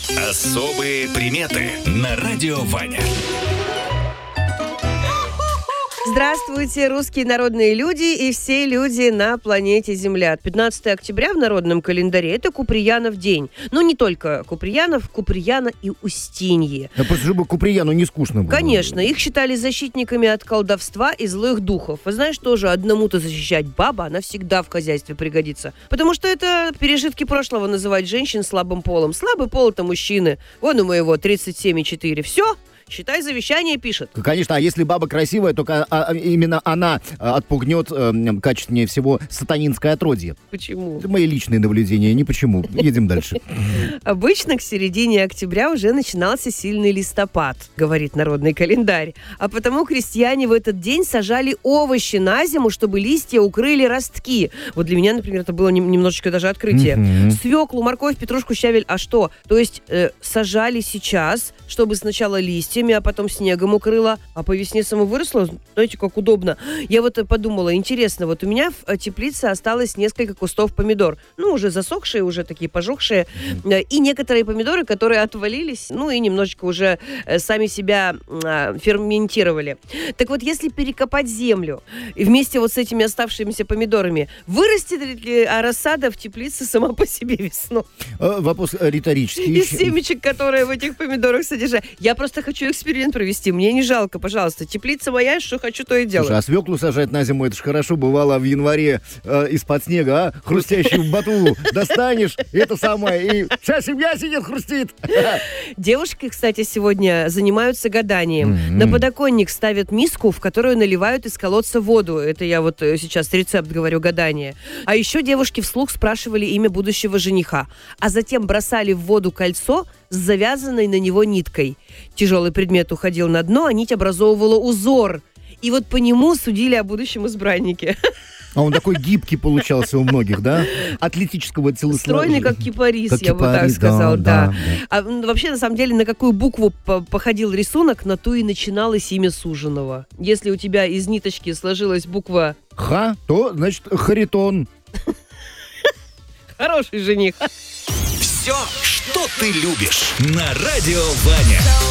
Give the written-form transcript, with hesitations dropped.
Особые приметы на радио Ваня. Здравствуйте, русские народные люди и все люди на планете Земля. 15 октября в народном календаре – это Куприянов день. Но не только Куприянов, Куприяна и Устиньи. Да просто чтобы Куприяну не скучно было. Конечно, их считали защитниками от колдовства и злых духов. Вы знаешь, тоже одному-то защищать баба, она всегда в хозяйстве пригодится. Потому что это пережитки прошлого называть женщин слабым полом. Слабый пол – это мужчины. Вон у моего 37,4. Все. Считай, завещание пишет. Конечно, а если баба красивая, только именно она отпугнет качественнее всего сатанинское отродье. Почему? Это мои личные наблюдения, не почему. Едем дальше. Обычно к середине октября уже начинался сильный листопад, говорит народный календарь. А потому крестьяне в этот день сажали овощи на зиму, чтобы листья укрыли ростки. Вот для меня, например, это было немножечко даже открытие. Свеклу, морковь, петрушку, щавель. А что? То есть сажали сейчас, чтобы сначала листьями, а потом снегом укрыло, а по весне само выросло. Знаете, как удобно. Я вот подумала, интересно, вот у меня в теплице осталось несколько кустов помидор. Ну, уже засохшие, уже такие пожухшие. И некоторые помидоры, которые отвалились, ну, и немножечко уже сами себя ферментировали. Так вот, если перекопать землю и вместе вот с этими оставшимися помидорами, вырастет ли рассада в теплице сама по себе весной? Вопрос риторический. Из семечек, которые в этих помидорах содержат. Я просто хочу эксперимент провести. Мне не жалко, пожалуйста. Теплица моя, что хочу, то и делаю. Слушай, а свеклу сажать на зиму, это ж хорошо бывало в январе из-под снега, а? Хрустящую ботву достанешь, это самое, и вся семья сидит, хрустит. Девушки, кстати, сегодня занимаются гаданием. На подоконник ставят миску, в которую наливают из колодца воду. Это я вот сейчас рецепт говорю, гадания. А еще девушки вслух спрашивали имя будущего жениха, а затем бросали в воду кольцо с завязанной на него ниткой. Тяжелый предмет уходил на дно, а нить образовывала узор. И вот по нему судили о будущем избраннике. А он такой гибкий получался у многих, да? Атлетического телосложения. Стройный, как кипарис, я бы так сказал, да. А вообще, на самом деле, на какую букву походил рисунок, на ту и начиналось имя суженого. Если у тебя из ниточки сложилась буква Х, то, значит, Харитон. Хороший жених. Все, что ты любишь, на радио Ваня.